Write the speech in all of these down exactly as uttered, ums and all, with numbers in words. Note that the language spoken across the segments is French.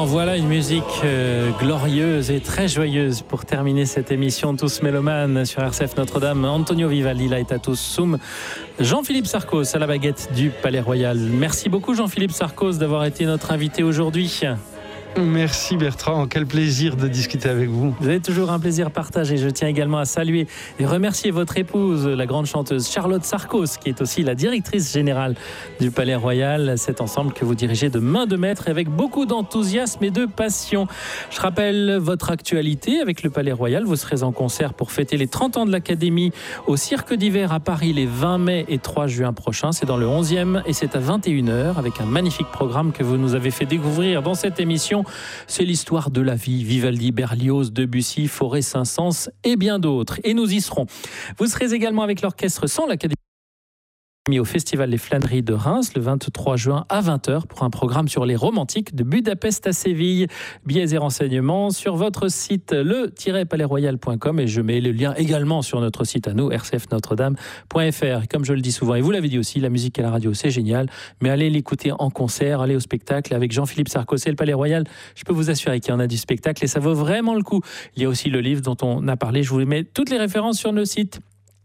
En voilà une musique euh, glorieuse et très joyeuse pour terminer cette émission Tous Mélomanes sur R C F Notre-Dame. Antonio Vivaldi, Laetatus Sum, Jean-Philippe Sarcos à la baguette du Palais Royal. Merci beaucoup Jean-Philippe Sarcos d'avoir été notre invité aujourd'hui. Merci Bertrand, quel plaisir de discuter avec vous. Vous avez toujours un plaisir partagé. Je tiens également à saluer et remercier votre épouse, la grande chanteuse Charlotte Sarcos, qui est aussi la directrice générale du Palais Royal. Cet ensemble que vous dirigez de main de maître avec beaucoup d'enthousiasme et de passion. Je rappelle votre actualité avec le Palais Royal. Vous serez en concert pour fêter les trente ans de l'Académie au Cirque d'hiver à Paris les vingt mai et trois juin prochains. C'est dans le onzième et c'est à vingt et une heures avec un magnifique programme que vous nous avez fait découvrir dans cette émission. C'est l'histoire de la vie, Vivaldi, Berlioz, Debussy, Fauré, Saint-Saëns et bien d'autres. Et nous y serons. Vous serez également avec l'orchestre sans l'Académie au Festival Les Flâneries de Reims le vingt-trois juin à vingt heures pour un programme sur les romantiques de Budapest à Séville. Billets et renseignements sur votre site le tiret palais royal point com et je mets le lien également sur notre site à nous, r c f notre dame point f r. Comme je le dis souvent, et vous l'avez dit aussi, la musique à la radio c'est génial, mais allez l'écouter en concert, allez au spectacle avec Jean-Philippe Sarcos et le Palais Royal. Je peux vous assurer qu'il y en a du spectacle et ça vaut vraiment le coup. Il y a aussi le livre dont on a parlé, je vous mets toutes les références sur nos sites.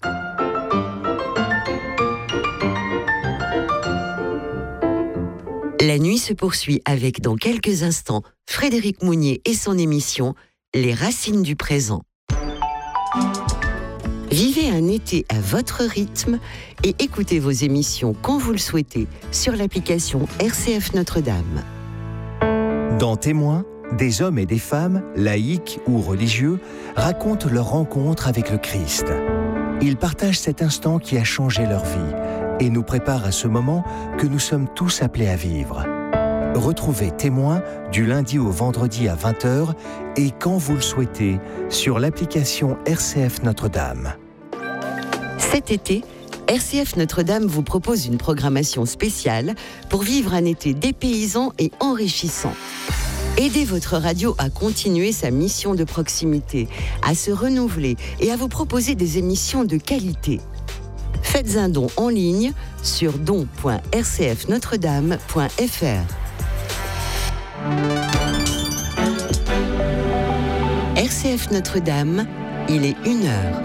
La nuit se poursuit avec, dans quelques instants, Frédéric Mounier et son émission « Les racines du présent ». Vivez un été à votre rythme et écoutez vos émissions quand vous le souhaitez sur l'application R C F Notre-Dame. Dans Témoins, des hommes et des femmes, laïcs ou religieux, racontent leur rencontre avec le Christ. Ils partagent cet instant qui a changé leur vie et nous prépare à ce moment que nous sommes tous appelés à vivre. Retrouvez Témoins du lundi au vendredi à vingt heures et quand vous le souhaitez sur l'application R C F Notre-Dame. Cet été, R C F Notre-Dame vous propose une programmation spéciale pour vivre un été dépaysant et enrichissant. Aidez votre radio à continuer sa mission de proximité, à se renouveler et à vous proposer des émissions de qualité. Faites un don en ligne sur don point r c f notre dame point f r. R C F Notre-Dame, il est une heure.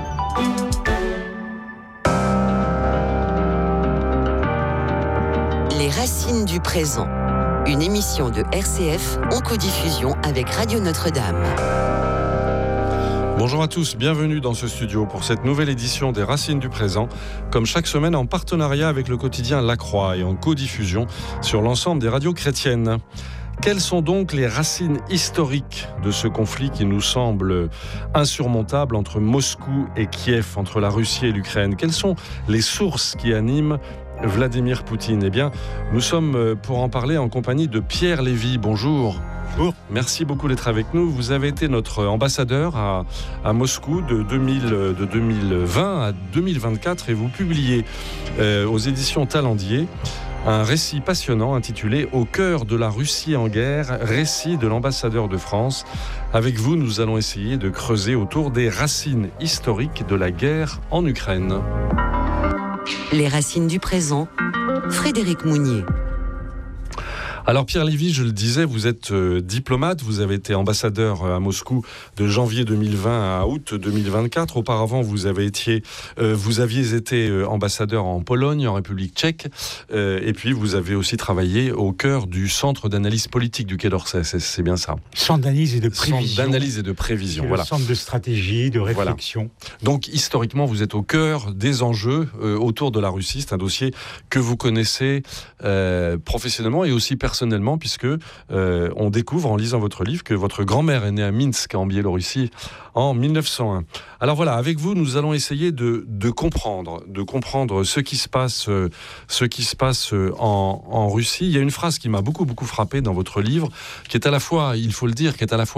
Les racines du présent, une émission de R C F en codiffusion avec Radio Notre-Dame. Bonjour à tous, bienvenue dans ce studio pour cette nouvelle édition des Racines du Présent, comme chaque semaine en partenariat avec le quotidien La Croix et en codiffusion sur l'ensemble des radios chrétiennes. Quelles sont donc les racines historiques de ce conflit qui nous semble insurmontable entre Moscou et Kiev, entre la Russie et l'Ukraine ? Quelles sont les sources qui animent Vladimir Poutine ? Eh bien, nous sommes pour en parler en compagnie de Pierre Lévy. Bonjour. Bonjour. Merci beaucoup d'être avec nous. Vous avez été notre ambassadeur à, à Moscou de, deux mille, de deux mille vingt à deux mille vingt-quatre et vous publiez euh, aux éditions Talendier un récit passionnant intitulé « Au cœur de la Russie en guerre, récit de l'ambassadeur de France ». Avec vous, nous allons essayer de creuser autour des racines historiques de la guerre en Ukraine. Les racines du présent, Frédéric Mounier. Alors Pierre Lévy, je le disais, vous êtes euh, diplomate, vous avez été ambassadeur à Moscou de janvier deux mille vingt à août deux mille vingt-quatre. Auparavant, vous avez été, euh, vous aviez été euh, ambassadeur en Pologne, en République tchèque, euh, et puis vous avez aussi travaillé au cœur du centre d'analyse politique du Quai d'Orsay, c'est, c'est bien ça. Centre d'analyse et de prévision. Centre d'analyse et de prévision, c'est voilà. Le centre de stratégie, de réflexion. Voilà. Donc historiquement, vous êtes au cœur des enjeux euh, autour de la Russie. C'est un dossier que vous connaissez euh, professionnellement et aussi personnellement. personnellement, puisque euh, on découvre en lisant votre livre que votre grand-mère est née à Minsk, en Biélorussie, en mille neuf cent un. Alors voilà, avec vous, nous allons essayer de, de comprendre, de comprendre ce qui se passe, euh, ce qui se passe en, en Russie. Il y a une phrase qui m'a beaucoup, beaucoup frappé dans votre livre, qui est à la fois, il faut le dire, qui est à la fois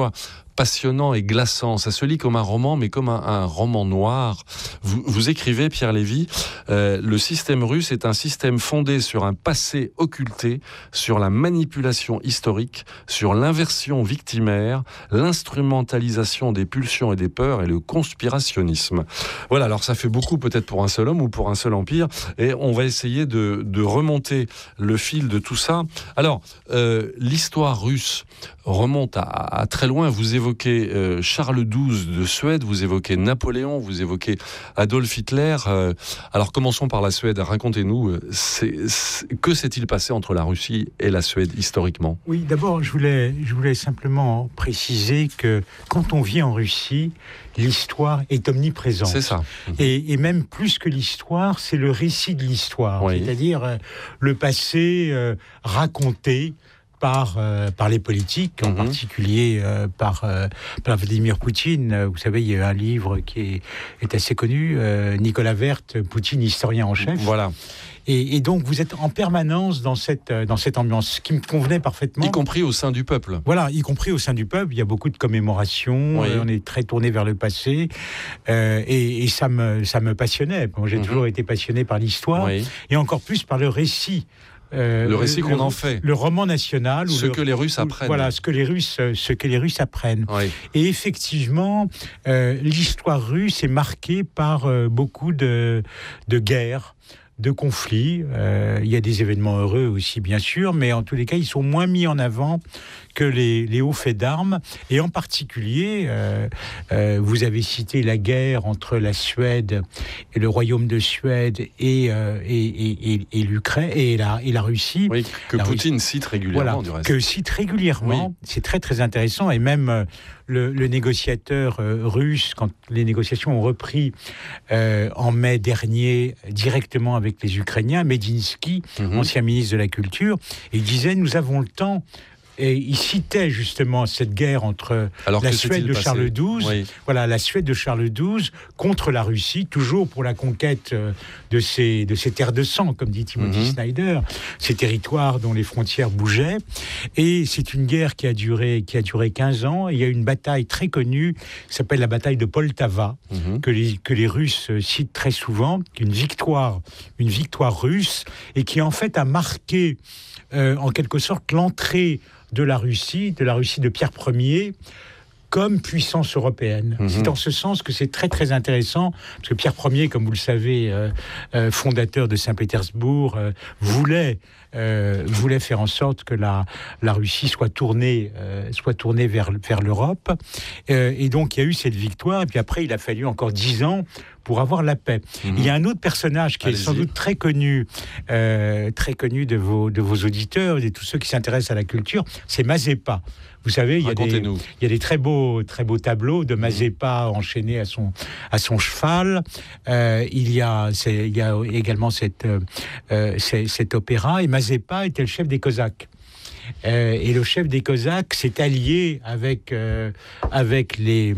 passionnant et glaçant. Ça se lit comme un roman, mais comme un, un roman noir. Vous, vous écrivez, Pierre Lévy, euh, le système russe est un système fondé sur un passé occulté, sur la manipulation historique, sur l'inversion victimaire, l'instrumentalisation des pulsions et des peurs et le conspirationnisme. Voilà, alors ça fait beaucoup peut-être pour un seul homme ou pour un seul empire, et on va essayer de, de remonter le fil de tout ça. Alors, euh, l'histoire russe remonte à, à très loin. Vous évoquez euh, Charles douze de Suède, vous évoquez Napoléon, vous évoquez Adolf Hitler. Euh, alors commençons par la Suède. Racontez-nous, c'est, c'est, que s'est-il passé entre la Russie et la Suède historiquement ? Oui, d'abord, je voulais, je voulais simplement préciser que quand on vit en Russie, l'histoire est omniprésente. C'est ça. Et, et même plus que l'histoire, c'est le récit de l'histoire. Oui. C'est-à-dire euh, le passé euh, raconté par, euh, par les politiques, en mmh. particulier euh, par, euh, par Vladimir Poutine. Vous savez, il y a un livre qui est, est assez connu, euh, Nicolas Werth, Poutine, historien en chef. Voilà. Et, et donc, vous êtes en permanence dans cette, dans cette ambiance, ce qui me convenait parfaitement. Y compris au sein du peuple. Voilà, y compris au sein du peuple. Il y a beaucoup de commémorations, oui. euh, on est très tourné vers le passé, euh, et, et ça, me, ça me passionnait. Bon, j'ai mmh. toujours été passionné par l'histoire, oui. et encore plus par le récit. Euh, le récit qu'on le, en fait, le roman national, ce le, que les Russes apprennent. Voilà, ce que les Russes, ce que les Russes apprennent. Oui. Et effectivement, euh, l'histoire russe est marquée par euh, beaucoup de, de guerres, de conflits. Euh, il y a des événements heureux aussi, bien sûr, mais en tous les cas, ils sont moins mis en avant que les, les hauts faits d'armes. Et en particulier, euh, euh, vous avez cité la guerre entre la Suède et le royaume de Suède et, euh, et, et, et, et l'Ukraine et la, et la Russie. Oui, que la Poutine Russie, cite régulièrement, voilà, du reste. Que cite régulièrement. Oui. C'est très, très intéressant. Et même euh, le, le négociateur euh, russe, quand les négociations ont repris euh, en mai dernier, directement avec les Ukrainiens, Medinsky, mm-hmm. ancien ministre de la Culture, il disait « Nous avons le temps ». Et il citait justement cette guerre entre Alors la Suède de passé Charles douze, oui. voilà, la Suède de Charles douze contre la Russie, toujours pour la conquête de ces, de ces terres de sang, comme dit Timothy mm-hmm. Snyder, ces territoires dont les frontières bougeaient. Et c'est une guerre qui a duré, qui a duré quinze ans. Et il y a une bataille très connue qui s'appelle la bataille de Poltava, mm-hmm. que, les, que les Russes citent très souvent, une victoire, une victoire russe, et qui en fait a marqué euh, en quelque sorte l'entrée de la Russie, de la Russie de Pierre Ier, comme puissance européenne. Mmh. C'est en ce sens que c'est très très intéressant, parce que Pierre Ier, comme vous le savez, euh, euh, fondateur de Saint-Pétersbourg, euh, voulait, euh, voulait faire en sorte que la, la Russie soit tournée, euh, soit tournée vers, vers l'Europe. Euh, et donc il y a eu cette victoire, et puis après il a fallu encore dix ans pour avoir la paix. Mmh. Il y a un autre personnage qui Allez-y. est sans doute très connu, euh, très connu de vos, de vos auditeurs et de tous ceux qui s'intéressent à la culture, c'est Mazeppa. Vous savez, il y, a des, il y a des très beaux, très beaux tableaux de Mazeppa mmh. enchaîné à son, à son cheval. Euh, il, y a, c'est, il y a également cette, euh, c'est, cet opéra, et Mazeppa était le chef des Cosaques. Euh, et le chef des Cosaques s'est allié avec, euh, avec les,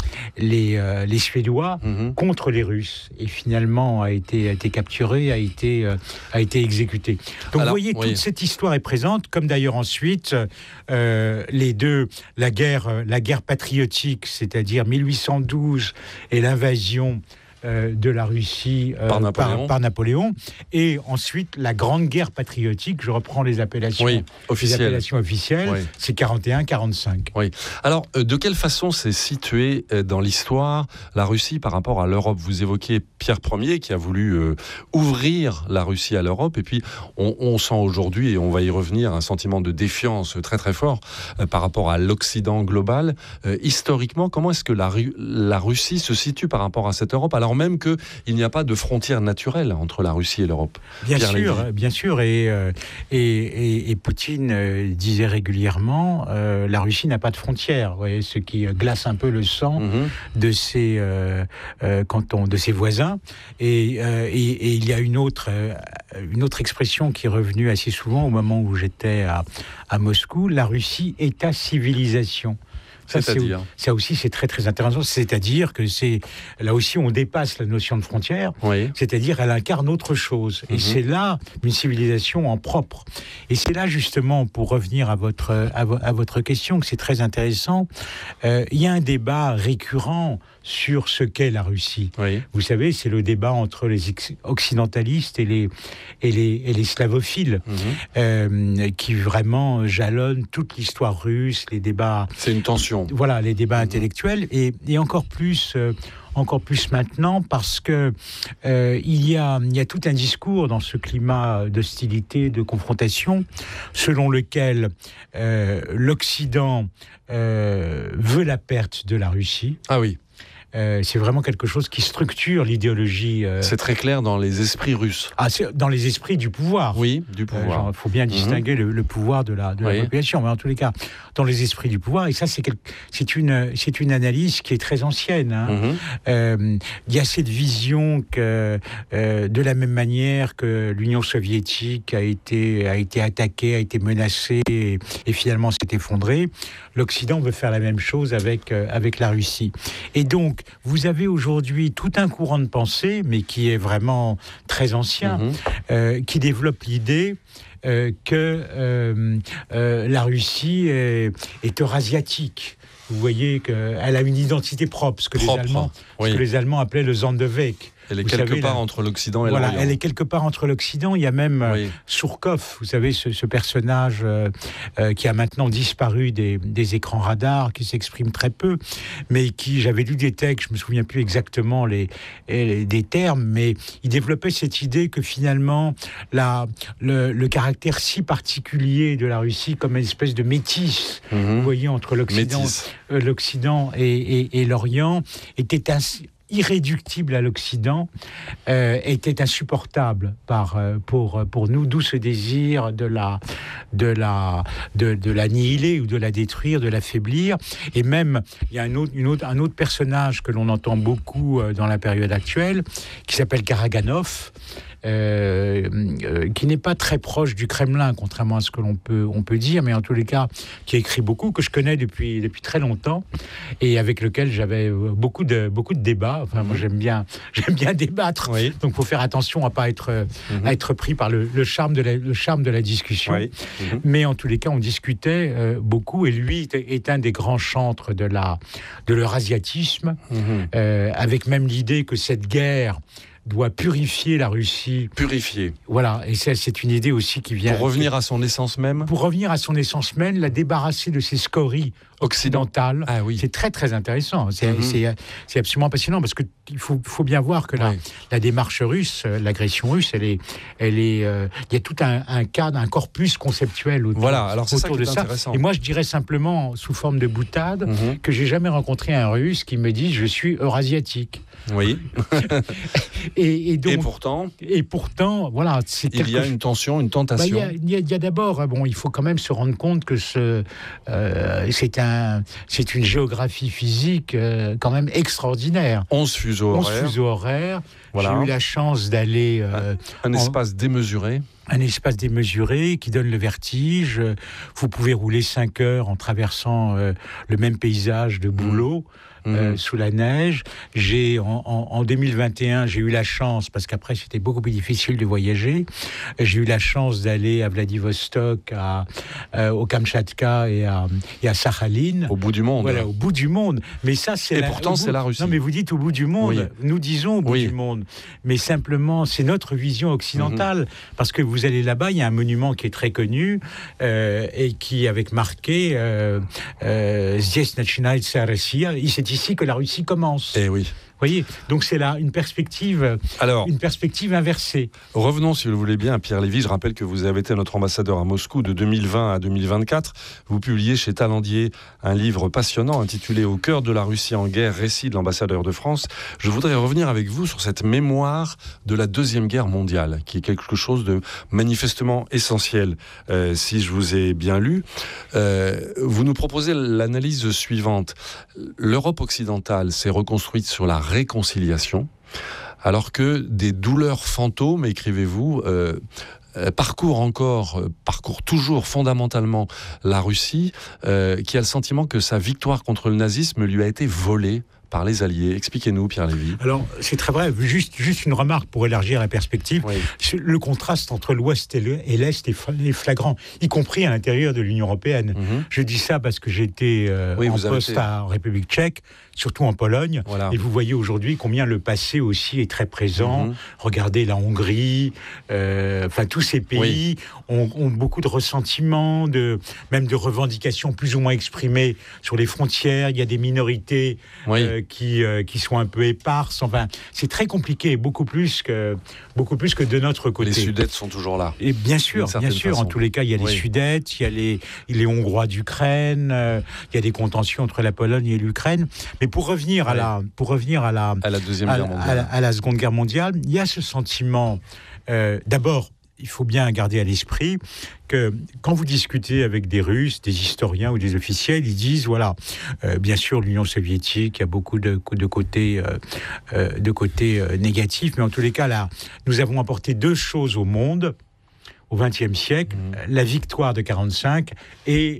les, euh, les Suédois mm-hmm. contre les Russes, et finalement a été, a été capturé, a été, euh, a été exécuté. Donc Alors, vous voyez, oui. toute cette histoire est présente, comme d'ailleurs ensuite euh, les deux, la guerre, la guerre patriotique, c'est-à-dire mille huit cent douze et l'invasion de la Russie euh, par, Napoléon. Par, par Napoléon, et ensuite la Grande Guerre patriotique, je reprends les appellations, oui, officielles. Les appellations officielles, oui. c'est quarante et un quarante-cinq. Oui. Alors, euh, de quelle façon s'est située euh, dans l'histoire la Russie par rapport à l'Europe ? Vous évoquiez Pierre Ier qui a voulu euh, ouvrir la Russie à l'Europe, et puis on, on sent aujourd'hui, et on va y revenir, un sentiment de défiance très très fort euh, par rapport à l'Occident global. Euh, historiquement, comment est-ce que la, la Russie se situe par rapport à cette Europe ? Alors même qu'il n'y a pas de frontière naturelle entre la Russie et l'Europe. Bien Pierre sûr, Lévy. bien sûr. Et, euh, et, et, et Poutine euh, disait régulièrement euh, la Russie n'a pas de frontières. Vous voyez, ce qui glace un peu le sang mm-hmm. de, ses, euh, euh, quand on, de ses voisins. Et, euh, et, et il y a une autre, euh, une autre expression qui est revenue assez souvent au moment où j'étais à, à Moscou, la Russie est à civilisation. Ça, C'est-à-dire c'est, ça aussi, c'est très très intéressant. C'est-à-dire que c'est là aussi, on dépasse la notion de frontière. Oui. C'est-à-dire, elle incarne autre chose. Et mm-hmm. c'est là une civilisation en propre. Et c'est là justement, pour revenir à votre à, vo- à votre question, que c'est très intéressant. Euh, il y a un débat récurrent sur ce qu'est la Russie. Oui. Vous savez, c'est le débat entre les occidentalistes et les et les, et les slavophiles mm-hmm. euh, qui vraiment jalonnent toute l'histoire russe, les débats. C'est une tension. Voilà, les débats mmh. intellectuels et, et encore plus, euh, encore plus maintenant parce que euh, il y a, il y a tout un discours dans ce climat d'hostilité, de confrontation, selon lequel euh, l'Occident euh, veut la perte de la Russie. Ah oui. Euh, c'est vraiment quelque chose qui structure l'idéologie. Euh... C'est très clair dans les esprits russes. Ah, c'est dans les esprits du pouvoir. Oui, du pouvoir. Il euh, faut bien distinguer mmh. le, le pouvoir de la, de oui. la population, mais en tous les cas, dans les esprits du pouvoir. Et ça, c'est, quel... c'est, une, c'est une analyse qui est très ancienne. Hein. Mmh. Euh, il y a cette vision que, euh, de la même manière que l'Union soviétique a été, a été attaquée, a été menacée et, et finalement s'est effondrée, l'Occident veut faire la même chose avec, euh, avec la Russie. Et donc, vous avez aujourd'hui tout un courant de pensée, mais qui est vraiment très ancien, mmh. euh, qui développe l'idée euh, que euh, euh, la Russie est, est eurasiatique. Vous voyez qu'elle a une identité propre, ce que, propre, les, Allemands, oui. ce que les Allemands appelaient le Sonderweg. Elle est vous quelque savez, part là, entre l'Occident et voilà, l'Orient. Elle est quelque part entre l'Occident. Il y a même oui. Surkov, vous savez, ce, ce personnage euh, euh, qui a maintenant disparu des, des écrans radars, qui s'exprime très peu, mais qui, j'avais lu des textes, je me souviens plus exactement les, les des termes, mais il développait cette idée que finalement, la, le, le caractère si particulier de la Russie, comme une espèce de métis, mmh. vous voyez, entre l'Occident, euh, l'Occident et, et, et l'Orient, était ainsi irréductible à l'Occident, euh, était insupportable par, euh, pour, pour nous, d'où ce désir de la, de la, de, de l'annihiler ou de la détruire, de l'affaiblir. Et même, il y a un autre, une autre, un autre personnage que l'on entend beaucoup euh, dans la période actuelle, qui s'appelle Karaganov, Euh, euh, qui n'est pas très proche du Kremlin, contrairement à ce que l'on peut, on peut dire, mais en tous les cas, qui écrit beaucoup, que je connais depuis, depuis très longtemps, et avec lequel j'avais beaucoup de, beaucoup de débats. Enfin, mmh. moi, j'aime bien, j'aime bien débattre, oui. donc il faut faire attention à ne pas être, mmh. à être pris par le, le, charme de la, le charme de la discussion. Oui. Mmh. Mais en tous les cas, on discutait euh, beaucoup, et lui est un des grands chantres de, la, de l'eurasiatisme, mmh. euh, avec même l'idée que cette guerre doit purifier la Russie. Purifier. Voilà, et ça, c'est une idée aussi qui vient... Pour revenir à son essence même. Pour revenir à son essence même, la débarrasser de ses scories occidentales. Ah oui. C'est très, très intéressant. C'est, mm-hmm. c'est, c'est absolument passionnant, parce qu'il faut, faut bien voir que la, oui. la démarche russe, l'agression russe, elle est... Elle est euh, il y a tout un, un cadre, un corpus conceptuel autour, voilà, alors c'est autour ça de ça. Intéressant. Et moi, je dirais simplement, sous forme de boutade, mm-hmm. que j'ai jamais rencontré un Russe qui me dise « je suis eurasiatique ». Oui. et, et, donc, et pourtant, et pourtant, voilà, c'est il y a une tension, une tentation. Bah, il, y a, il y a d'abord, bon, il faut quand même se rendre compte que ce, euh, c'est un, c'est une géographie physique euh, quand même extraordinaire. onze fuseaux horaires. onze fuseaux horaires. Voilà. J'ai eu la chance d'aller euh, un, un espace en, démesuré. Un espace démesuré qui donne le vertige. Vous pouvez rouler cinq heures en traversant euh, le même paysage de bouleau. Mmh. Euh, mmh. sous la neige. J'ai, en, en, en deux mille vingt et un, j'ai eu la chance, parce qu'après c'était beaucoup plus difficile de voyager, j'ai eu la chance d'aller à Vladivostok, à, euh, au Kamchatka et à, et à Sakhaline. Au bout du monde. Voilà, au bout du monde. Mais ça, c'est et la, pourtant, c'est bout, la Russie. Non, mais vous dites au bout du monde. Oui. Nous disons au bout oui. du monde. Mais simplement, c'est notre vision occidentale. Mmh. Parce que vous allez là-bas, il y a un monument qui est très connu euh, et qui, avec marqué euh, euh, Здесь начинается Россия. C'est ici que la Russie commence. Eh oui. Vous voyez, donc c'est là une perspective, Alors, une perspective inversée. Revenons, si vous le voulez bien, à Pierre Lévy. Je rappelle que vous avez été notre ambassadeur à Moscou de deux mille vingt à deux mille vingt-quatre. Vous publiez chez Talendier un livre passionnant intitulé « Au cœur de la Russie en guerre, récit de l'ambassadeur de France ». Je voudrais revenir avec vous sur cette mémoire de la Deuxième Guerre mondiale, qui est quelque chose de manifestement essentiel, euh, si je vous ai bien lu. Euh, vous nous proposez l'analyse suivante. L'Europe occidentale s'est reconstruite sur la réconciliation, alors que des douleurs fantômes, écrivez-vous, euh, euh, parcourt encore, euh, parcourt toujours fondamentalement la Russie, euh, qui a le sentiment que sa victoire contre le nazisme lui a été volée par les Alliés. Expliquez-nous, Pierre Lévy. Alors, c'est très vrai. Juste, juste une remarque pour élargir la perspective. Oui. Le contraste entre l'Ouest et l'Est est flagrant, y compris à l'intérieur de l'Union européenne. Mm-hmm. Je dis ça parce que j'étais euh, oui, en poste été... à, en République tchèque, surtout en Pologne. Voilà. Et vous voyez aujourd'hui combien le passé aussi est très présent. Mm-hmm. Regardez la Hongrie, euh, enfin tous ces pays oui. ont, ont beaucoup de ressentiments, de, même de revendications plus ou moins exprimées sur les frontières. Il y a des minorités oui. euh, qui, euh, qui sont un peu éparses. Enfin, c'est très compliqué, beaucoup plus que, beaucoup plus que de notre côté. Les Sudètes sont toujours là. Et bien sûr, bien sûr. Façon. En tous les cas, il y a les oui. Sudètes, il y a les, les Hongrois d'Ukraine, euh, il y a des contentions entre la Pologne et l'Ukraine. Mais pour revenir, ouais. à, la, pour revenir à, la, à la Deuxième à, Guerre mondiale, à la, à la Seconde Guerre mondiale, il y a ce sentiment, euh, d'abord, il faut bien garder à l'esprit que quand vous discutez avec des Russes, des historiens ou des officiels, ils disent, voilà, euh, bien sûr, l'Union soviétique, il y a beaucoup de, de côtés, euh, euh, de côtés euh, négatifs, mais en tous les cas, là, nous avons apporté deux choses au monde, au vingtième siècle, mmh. la victoire de quarante-cinq et